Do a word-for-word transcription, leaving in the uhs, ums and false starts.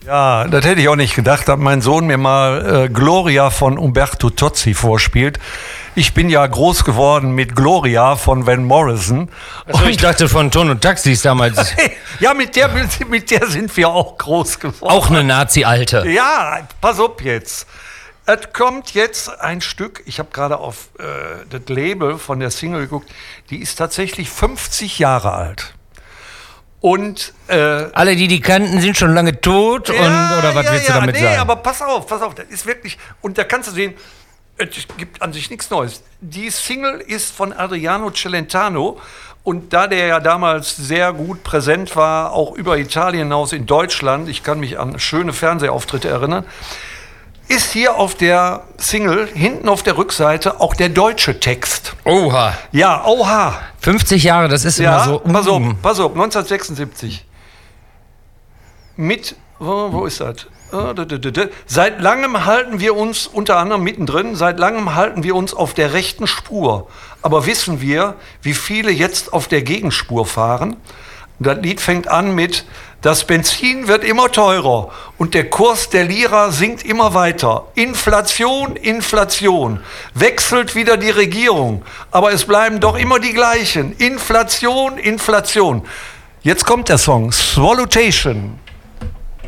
Ja, das hätte ich auch nicht gedacht, dass mein Sohn mir mal äh, Gloria von Umberto Tozzi vorspielt. Ich bin ja groß geworden mit Gloria von Van Morrison. Also ich dachte von Ton und Taxis damals. Ja, mit der, mit der sind wir auch groß geworden. Auch eine Nazi-Alte. Ja, pass auf jetzt. Es kommt jetzt ein Stück, ich habe gerade auf äh, das Label von der Single geguckt, die ist tatsächlich fünfzig Jahre alt. Und äh, alle, die die kannten, sind schon lange tot und ja, oder was ja, willst ja, du damit nee, sagen? aber pass auf, pass auf, das ist wirklich, und da kannst du sehen, es gibt an sich nichts Neues. Die Single ist von Adriano Celentano und da der ja damals sehr gut präsent war, auch über Italien hinaus in Deutschland, ich kann mich an schöne Fernsehauftritte erinnern, ist hier auf der Single, hinten auf der Rückseite, auch der deutsche Text. Oha. Ja, oha. fünfzig Jahre, das ist Ja, immer so. pass auf, mm. pass auf, neunzehnhundertsechsundsiebzig. Mit, wo, wo ist das? Seit langem halten wir uns, unter anderem mittendrin, seit langem halten wir uns auf der rechten Spur. Aber wissen wir, wie viele jetzt auf der Gegenspur fahren? Das Lied fängt an mit: Das Benzin wird immer teurer und der Kurs der Lira sinkt immer weiter. Inflation, Inflation. Wechselt wieder die Regierung, aber es bleiben doch immer die gleichen. Inflation, Inflation. Jetzt kommt der Song Swallowtation.